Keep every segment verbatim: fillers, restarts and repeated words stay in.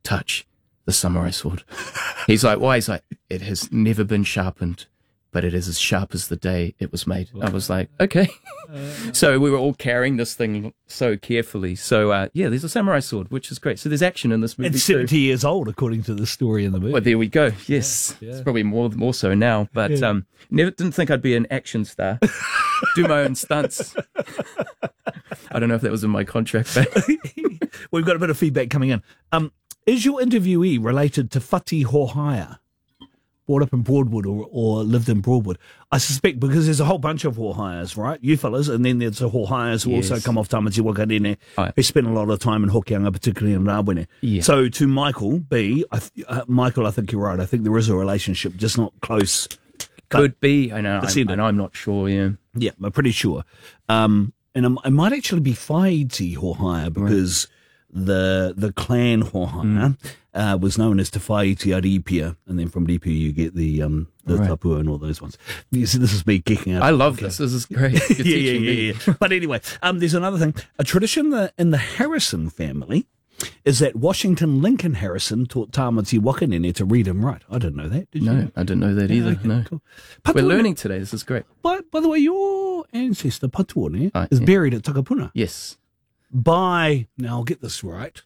touch the samurai sword. He's like, why? He's like, it has never been sharpened, but it is as sharp as the day it was made. I was like, okay. So we were all carrying this thing so carefully. So, uh, yeah, there's a samurai sword, which is great. So there's action in this movie. It's seventy years old, according to the story in the movie. Well, there we go. Yes. Yeah, yeah. It's probably more more so now. But yeah. um, never didn't think I'd be an action star. Do my own stunts. I don't know if that was in my contract. But We've got a bit of feedback coming in. Um, is your interviewee related to Whati Hohaia? Brought up in Broadwood or, or lived in Broadwood? I suspect because there's a whole bunch of Hohaias, right? You fellas, and then there's the Hohaias who yes. also come off Tamati Wakarene, right. who spend a lot of time in Hokianga, particularly in Rawene. Yeah. So to Michael B, I th- uh, Michael, I think you're right. I think there is a relationship, just not close. Could be. I know, I'm, and I'm not sure, yeah. Yeah, I'm pretty sure. Um, and I'm, it might actually be Whaiti Hohaia because right. the the clan Hohaia mm. uh, was known as Te Whaiti Aripia, and then from Ripia you get the um, the right. Tapua and all those ones. You see, this is me geeking out. I love okay. this. This is great. You're yeah, yeah, yeah, yeah. But anyway, um, there's another thing. A tradition that in the Harrison family is that Washington Lincoln Harrison taught Tamati Wakanene to read and write. I didn't know that. Did you? No, I didn't know that either. Yeah, okay, no. Cool. We're learning today. This is great. By, by the way, your ancestor, Patuone, oh, is yeah. buried at Takapuna. Yes. By, now I'll get this right,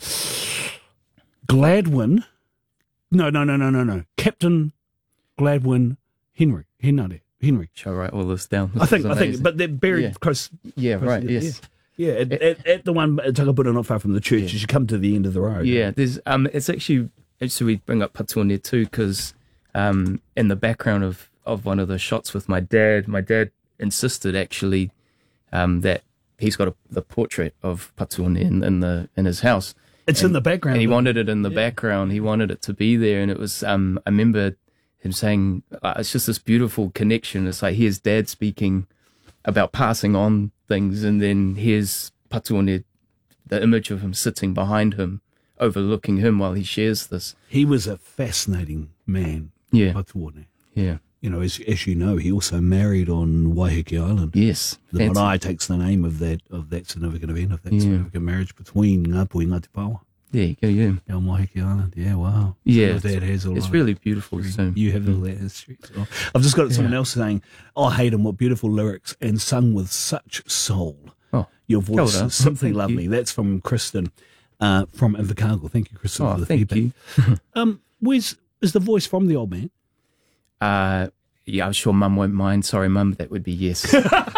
Gladwin, no, no, no, no, no, no, Captain Gladwin Henry, Henry, Henry. Shall I write all this down? This I think, I think, but they're buried yeah. close. Yeah, close right, to, yes. Yeah. Yeah, at, at, at the one at Takapuna, not far from the church, yeah. as you come to the end of the road. Yeah, there's um, it's actually actually we bring up Patuone too because um, in the background of, of one of the shots with my dad, my dad insisted actually um that he's got a, the portrait of Patuone in, in the in his house. It's and, in the background. And he wanted it in the yeah. background. He wanted it to be there, and it was um I remember him saying uh, it's just this beautiful connection. It's like here's Dad speaking about passing on things, and then here's Patuone, the image of him sitting behind him, overlooking him while he shares this. He was a fascinating man, yeah. Patuone. Yeah. You know, as, as you know, he also married on Waiheke Island. Yes. The marae takes the name of that of that significant event, of that yeah. significant marriage between Ngāpuhi and Ngāti Pawa. There you go, yeah. On Waiheke Island, yeah, wow. Yeah, so dad has all it's of really it. beautiful. So. You have all that history. So. I've just got yeah. someone else saying, oh, Hayden, what beautiful lyrics and sung with such soul. Oh, your voice is simply lovely. You. That's from Kristen uh, from Invercargill. Thank you, Kristen, oh, for the thank feedback. You. um, where's is the voice from the old man? Uh, yeah, I'm sure Mum won't mind. Sorry, Mum, that would be yes.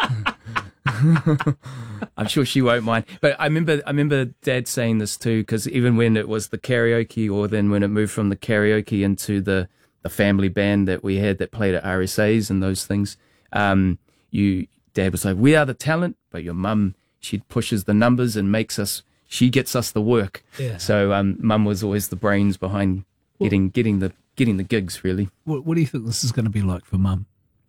I'm sure she won't mind. But I remember, I remember Dad saying this too, because even when it was the karaoke, or then when it moved from the karaoke into the, the family band that we had that played at R S As and those things, um, you Dad was like, "We are the talent," but your mum, she pushes the numbers and makes us. She gets us the work. Yeah. So um, Mum was always the brains behind well, getting getting the getting the gigs. Really. What, what do you think this is going to be like for Mum?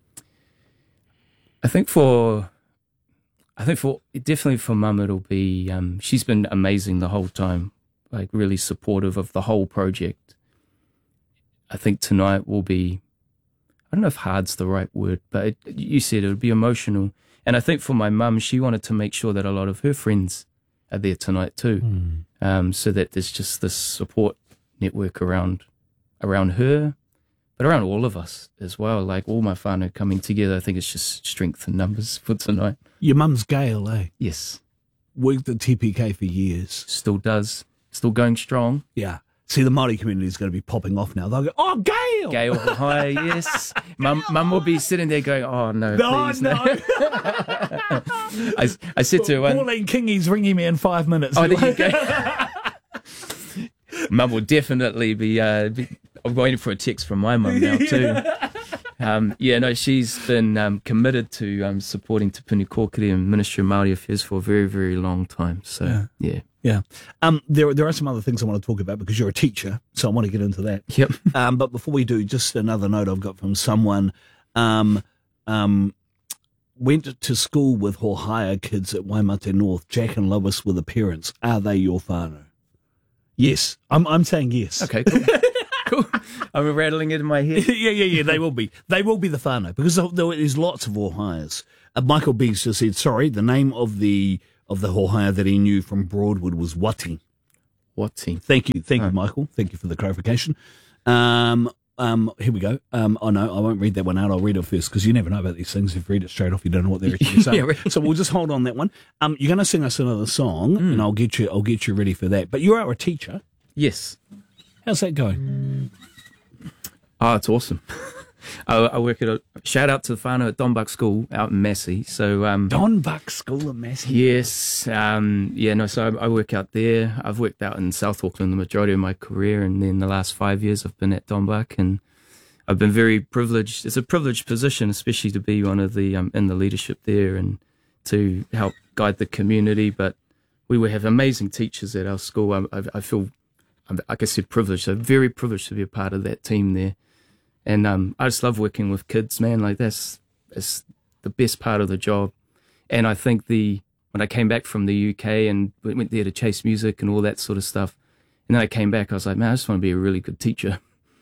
I think for. I think for definitely for Mum it'll be um, she's been amazing the whole time, like really supportive of the whole project. I think tonight will be, I don't know if hard's the right word, but it, you said it would be emotional. And I think for my mum, she wanted to make sure that a lot of her friends are there tonight too, mm. um, so that there's just this support network around around her, but around all of us as well, like all my whānau coming together. I think it's just strength in numbers for tonight. Your mum's Gail, eh? Yes. Worked at T P K for years. Still does. Still going strong. Yeah. See, the Māori community is going to be popping off now. They'll go, oh, Gail! Gail, hi, yes. Mum, Mum will be sitting there going, oh, no, no please, no. no. I, I said to her... Pauline Kingy's ringing me in five minutes. Oh, there you go. Mum will definitely be, uh, be... I'm waiting for a text from my mum now, too. Um, yeah, no, she's been um, committed to um, supporting Te Puni Kōkiri and Ministry of Māori Affairs for a very, very long time. So, yeah. Yeah. yeah. Um, there, there are some other things I want to talk about because you're a teacher, so I want to get into that. Yep. Um, but before we do, just another note I've got from someone. Um, um, went to school with Hohaia kids at Waimate North. Jack and Lois were the parents. Are they your whānau? Yes. I'm, I'm saying yes. Okay, cool. Cool. I'm rattling it in my head. yeah, yeah, yeah. They will be. They will be the whānau because there's lots of Hohaias. Uh, Michael Biggs just said, sorry, the name of the of the Hohaia that he knew from Broadwood was Wati. Wati. Thank you, thank Oh. you, Michael. Thank you for the clarification. Um, um, here we go. Um, oh no, I won't read that one out. I'll read it first because you never know about these things. If you read it straight off, you don't know what they're actually saying. Yeah, right. So we'll just hold on that one. Um, you're going to sing us another song, and I'll get you. I'll get you ready for that. But you are a teacher. Yes. How's that going? Oh, it's awesome. I, I work at a shout out to the whānau at Don Buck School out in Massey. So um, Don Buck School of Massey. yes, um, yeah, no. So I, I work out there. I've worked out in South Auckland the majority of my career, and then the last five years I've been at Don Buck, and I've been very privileged. It's a privileged position, especially to be one of the um, in the leadership there and to help guide the community. But we will have amazing teachers at our school. I, I, I feel, like I said, privileged. So very privileged to be a part of that team there. And um, I just love working with kids, man. Like that's, that's the best part of the job. And I think the when I came back from the U K and went there to chase music and all that sort of stuff, and then I came back, I was like, man, I just want to be a really good teacher.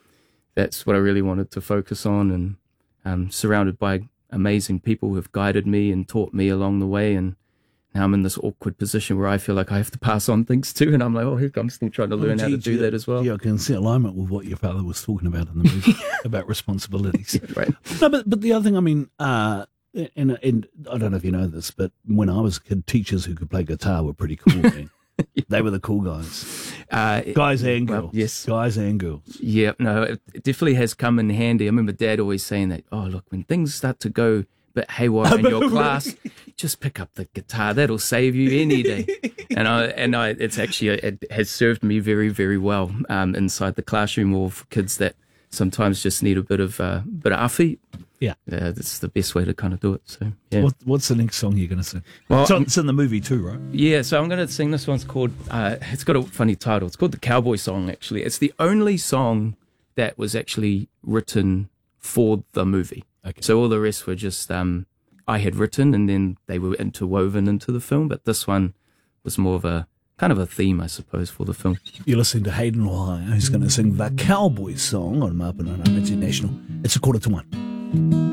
That's what I really wanted to focus on, and um, surrounded by amazing people who have guided me and taught me along the way. And now I'm in this awkward position where I feel like I have to pass on things too, and I'm like, oh, heck, I'm still trying to learn Oh, how to geez, do yeah. that as well. Yeah, I can see alignment with what your father was talking about in the movie about responsibilities. Right. No, but but the other thing, I mean, uh, and and I don't know if you know this, but when I was a kid, teachers who could play guitar were pretty cool. Man. They were the cool guys, Uh, guys and well, girls. yes. guys and girls. Yeah, no, it it definitely has come in handy. I remember Dad always saying that, oh, look, when things start to go a bit haywire in your class, just pick up the guitar. That'll save you any day. And I, and I, it's actually, it has served me very, very well um, inside the classroom, or for kids that sometimes just need a bit of, uh, bit of awhi. Yeah. Uh, that's the best way to kind of do it. So, yeah. What, what's the next song you're going to sing? Well, so I'm- it's in the movie too, right? Yeah, so I'm going to sing this one's called, uh, it's got a funny title. It's called The Cowboy Song, actually. It's the only song that was actually written for the movie. Okay. So all the rest were just, um, I had written and then they were interwoven into the film. But this one was more of a, kind of a theme, I suppose, for the film. You're listening to Hayden Ohio, who's going to sing the Cowboy Song on Mapuna National. It's a quarter to one.